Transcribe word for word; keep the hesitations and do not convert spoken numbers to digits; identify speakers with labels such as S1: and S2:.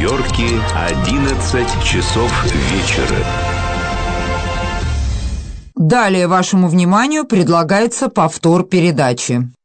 S1: Нью-Йорке одиннадцать часов вечера.
S2: Далее вашему вниманию предлагается повтор передачи.